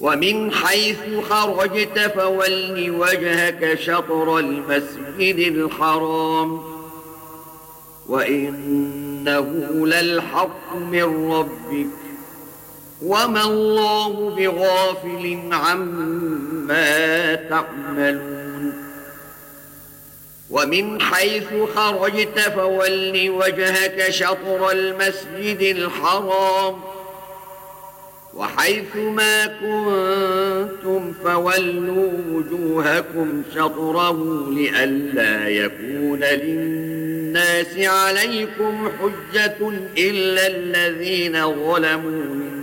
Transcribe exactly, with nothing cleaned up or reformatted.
ومن حيث خرجت فول وجهك شطر المسجد الحرام وإنه للحق من ربك وما الله بغافل عما تعملون ومن حيث خرجت فول وجهك شطر المسجد الحرام وحيث ما كنتم فولوا وجوهكم شطره لئلا يكون للناس عليكم حجة إلا الذين ظلموا